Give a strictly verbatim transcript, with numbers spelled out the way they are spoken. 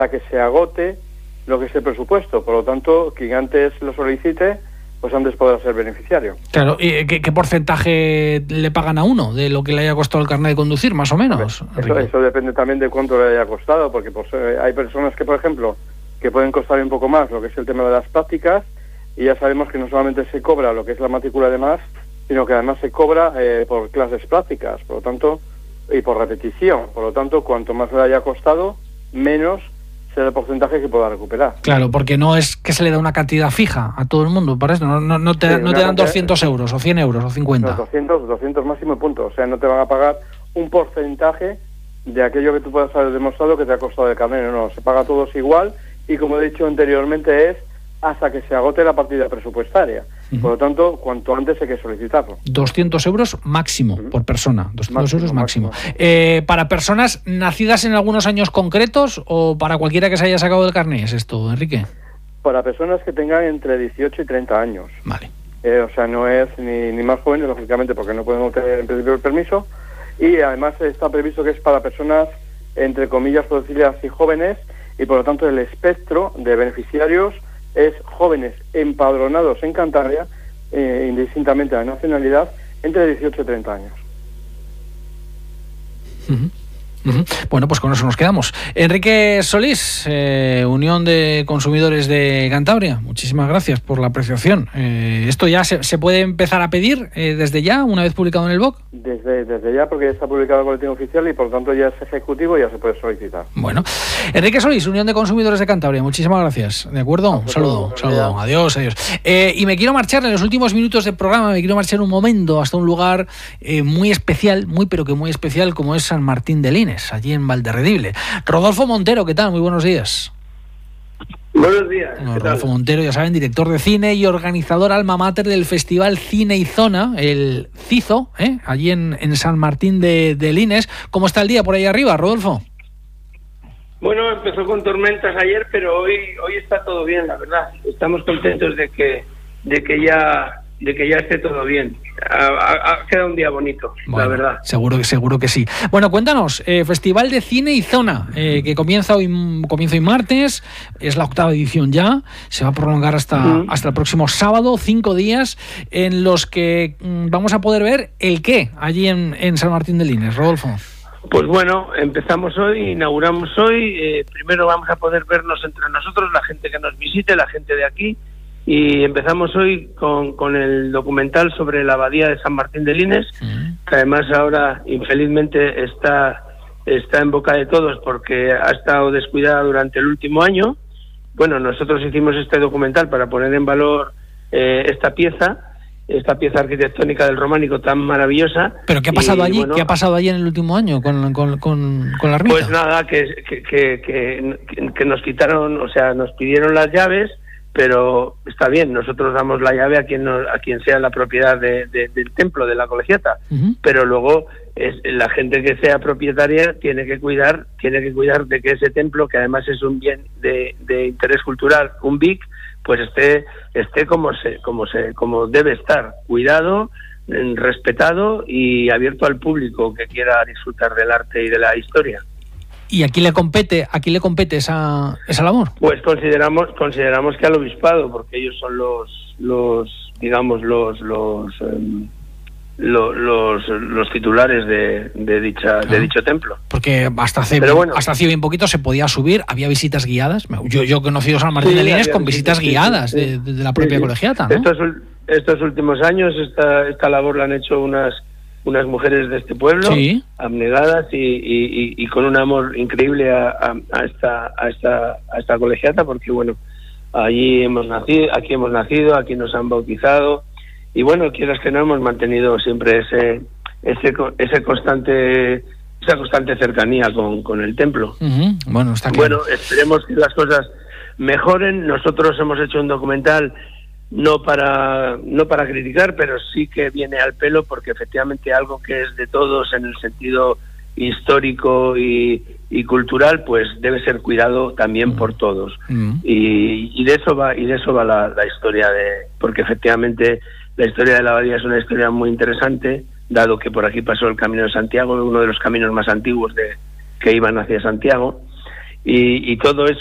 hasta que se agote lo que es el presupuesto. Por lo tanto, quien antes lo solicite, pues antes podrá ser beneficiario. Claro, ¿y qué, qué porcentaje le pagan a uno de lo que le haya costado el carnet de conducir, más o menos? Eso, eso depende también de cuánto le haya costado, porque pues, hay personas que, por ejemplo, que pueden costar un poco más lo que es el tema de las prácticas, y ya sabemos que no solamente se cobra lo que es la matrícula de más, sino que además se cobra eh, por clases prácticas, por lo tanto, y por repetición. Por lo tanto, cuanto más le haya costado, menos será el porcentaje que pueda recuperar. Claro, porque no es que se le da una cantidad fija a todo el mundo, para eso no, no, no te, sí, no te dan doscientos euros o cien euros o cincuenta. No, doscientos, doscientos máximo punto. O sea, no te van a pagar un porcentaje de aquello que tú puedas haber demostrado que te ha costado el carnet. No, no, se paga todos igual, y como he dicho anteriormente, es hasta que se agote la partida presupuestaria. Uh-huh. Por lo tanto, cuanto antes hay que solicitarlo. doscientos euros máximo uh-huh. por persona. doscientos máximo, euros máximo. máximo. Eh, ¿Para personas nacidas en algunos años concretos o para cualquiera que se haya sacado del carnet es esto, Enrique? Para personas que tengan entre dieciocho y treinta años. Vale. Eh, o sea, no es ni, ni más jóvenes, lógicamente, porque no podemos tener en principio el permiso. Y además está previsto que es para personas, entre comillas, por decirle así, jóvenes, y por lo tanto el espectro de beneficiarios es jóvenes empadronados en Cantabria, eh, indistintamente de la nacionalidad, entre dieciocho y treinta años. Uh-huh. Uh-huh. Bueno, pues con eso nos quedamos. Enrique Solís, eh, Unión de Consumidores de Cantabria, muchísimas gracias por la apreciación. Eh, ¿Esto ya se, se puede empezar a pedir eh, desde ya, una vez publicado en el B O C? Desde, desde ya, porque ya está publicado el boletín oficial y por lo tanto ya es ejecutivo y ya se puede solicitar. Bueno, Enrique Solís, Unión de Consumidores de Cantabria, muchísimas gracias. ¿De acuerdo? Un saludo, un saludo. Adiós, adiós. Eh, y me quiero marchar en los últimos minutos del programa, me quiero marchar un momento hasta un lugar eh, muy especial, muy pero que muy especial, como es San Martín de Lines, allí en Valderredible. Rodolfo Montero, ¿qué tal? Muy buenos días. Buenos días. Bueno, Rodolfo Montero, ya saben, director de cine y organizador alma mater del Festival Cine y Zona, el CIZO, ¿eh? allí en, en San Martín de, de Lines. ¿Cómo está el día por ahí arriba, Rodolfo? Bueno, empezó con tormentas ayer, pero hoy hoy está todo bien, la verdad. Estamos contentos de que de que ya de que ya esté todo bien. Ha, ha, ha quedado un día bonito, bueno, la verdad. Seguro que seguro que sí. Bueno, cuéntanos, eh, Festival de Cine y Zona, eh, que comienza hoy comienza hoy martes, es la octava edición ya, se va a prolongar hasta, uh-huh. hasta el próximo sábado, cinco días, en los que mm, vamos a poder ver el qué allí en, en San Martín de Lines, Rodolfo. Pues bueno, empezamos hoy, inauguramos hoy, eh, primero vamos a poder vernos entre nosotros, la gente que nos visite, la gente de aquí, y empezamos hoy con, con el documental sobre la abadía de San Martín de Lines, uh-huh. que además ahora infelizmente está, está en boca de todos porque ha estado descuidada durante el último año. Bueno, nosotros hicimos este documental para poner en valor eh, esta pieza, esta pieza arquitectónica del románico tan maravillosa. ¿Pero qué ha pasado y, allí? Bueno, ¿qué ha pasado allí en el último año con, con, con, con la ermita? Pues nada, que, que, que, que, que nos quitaron, o sea, nos pidieron las llaves, pero está bien, nosotros damos la llave a quien nos, a quien sea la propiedad de, de, del templo, de la colegiata, uh-huh. pero luego es, la gente que sea propietaria tiene que cuidar tiene que cuidar de que ese templo, que además es un bien de, de interés cultural, un B I C, pues esté esté como se como se como debe estar, cuidado, respetado y abierto al público que quiera disfrutar del arte y de la historia. ¿Y a quién le compete, a quién le compete esa esa labor? Pues consideramos consideramos que al obispado, porque ellos son los los digamos los los eh, los, los los titulares de, de dicha ah, de dicho templo. Porque hasta hace bueno, hasta hace bien poquito se podía subir, había visitas guiadas. Yo yo he conocido San Martín sí, de Lines con visitas sí, guiadas sí, sí. De, de la propia sí, sí. colegiata, ¿no? Estos estos últimos años esta esta labor la han hecho unas unas mujeres de este pueblo, sí. abnegadas y, y, y con un amor increíble a, a, a esta a esta a esta colegiata, porque bueno, allí hemos nacido, aquí hemos nacido, aquí nos han bautizado y bueno, quieras que no, hemos mantenido siempre ese ese ese constante esa constante cercanía con, con el templo. Uh-huh. Bueno, está claro. Bueno, esperemos que las cosas mejoren. Nosotros hemos hecho un documental no para no para criticar, pero sí que viene al pelo, porque efectivamente algo que es de todos en el sentido histórico y, y cultural, pues debe ser cuidado también mm. por todos. Mm. Y, y de eso va y de eso va la, la historia de, porque efectivamente la historia de la abadía es una historia muy interesante, dado que por aquí pasó el Camino de Santiago, uno de los caminos más antiguos de que iban hacia Santiago. y, y todo eso